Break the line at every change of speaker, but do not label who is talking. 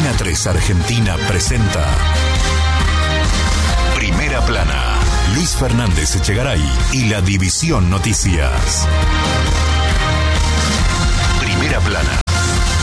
Antena 3 Argentina presenta Primera Plana, Luis Fernández Echegaray y la División Noticias.